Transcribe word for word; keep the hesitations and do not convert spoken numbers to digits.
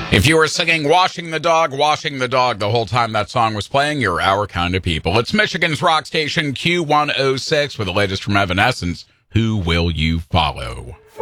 If you were singing Washing the Dog, Washing the Dog the whole time that song was playing, you're our kind of people. It's Michigan's rock station Q one oh six with the latest from Evanescence. Who will you follow?